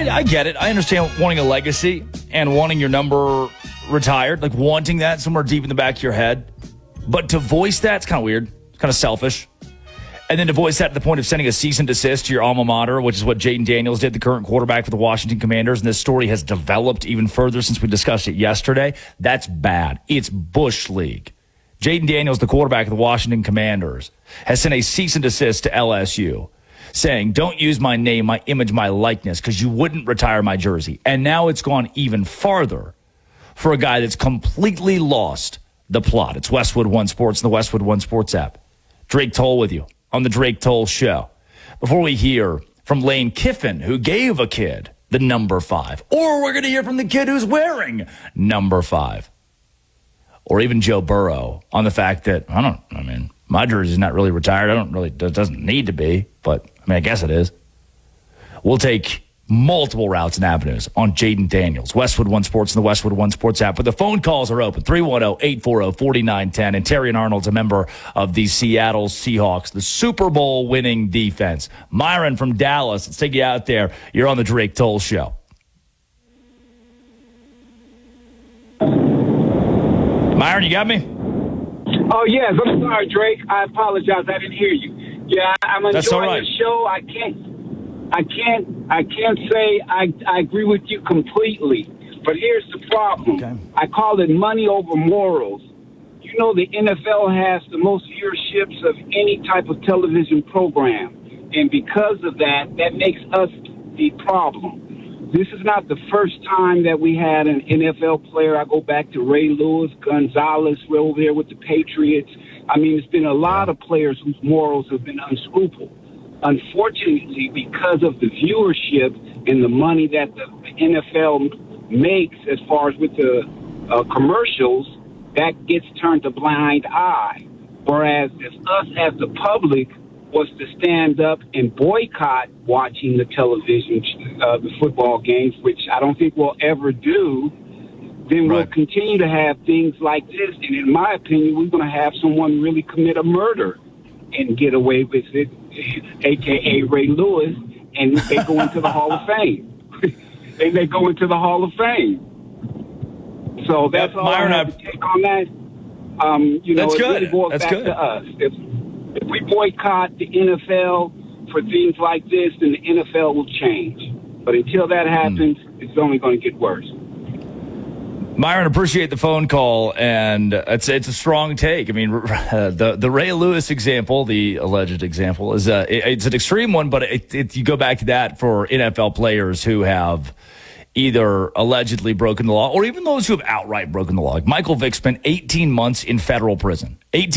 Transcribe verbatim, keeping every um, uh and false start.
I, I get it. I understand wanting a legacy and wanting your number retired, like wanting that somewhere deep in the back of your head. But to voice that, it's kind of weird. It's kind of selfish. And then to voice that to the point of sending a cease and desist to your alma mater, which is what Jayden Daniels did, the current quarterback for the Washington Commanders. And this story has developed even further since we discussed it yesterday. That's bad. It's Bush League. Jayden Daniels, the quarterback of the Washington Commanders, has sent a cease and desist to L S U, saying, don't use my name, my image, my likeness, because you wouldn't retire my jersey. And now it's gone even farther for a guy that's completely lost the plot. It's Westwood One Sports and the Westwood One Sports app. Drake Toll with you on the Drake Toll Show. Before we hear from Lane Kiffin, who gave a kid the number five, or we're going to hear from the kid who's wearing number five, or even Joe Burrow on the fact that, I don't, I mean, my jersey's not really retired. I don't really, it doesn't need to be, but I mean, I guess it is. We'll take multiple routes and avenues on Jayden Daniels, Westwood One Sports and the Westwood One Sports app. But the phone calls are open, three one zero, eight four zero, four nine one zero. And Terrion Arnold's a member of the Seattle Seahawks, the Super Bowl winning defense. Myron from Dallas, let's take you out there. You're on the Drake Toll Show. Myron, you got me? Oh, yes. I'm sorry, Drake. I apologize. I didn't hear you. Yeah, I'm That's all enjoying right. the show. I can't, I can't, I can't say I, I agree with you completely. But here's the problem. Okay. I call it money over morals. You know, the N F L has the most viewerships of any type of television program. And because of that, that makes us the problem. This is not the first time that we had an N F L player. I go back to Ray Lewis, Gonzalez, we're over there with the Patriots. I mean, it's been a lot of players whose morals have been unscrupulous. Unfortunately, because of the viewership and the money that the N F L makes as far as with the uh, commercials, that gets turned a blind eye. Whereas if us as the public was to stand up and boycott watching the television, uh, the football games, which I don't think we'll ever do, then we'll Right. continue to have things like this. And in my opinion, we're going to have someone really commit a murder and get away with it, a k a. Ray Lewis, and they go into the Hall of Fame. and they go into the Hall of Fame. So that's Yep, all Myron, I have I've- to take on that. Um, you know, That's it good. really boils That's back good. to us. If, if we boycott the N F L for things like this, then the N F L will change. But until that happens, mm. it's only going to get worse. Myron, appreciate the phone call, and it's it's a strong take. I mean, the the Ray Lewis example, the alleged example, is uh, it, it's an extreme one, but it, it, you go back to that for N F L players who have either allegedly broken the law or even those who have outright broken the law. Like Michael Vick spent eighteen months in federal prison. eighteen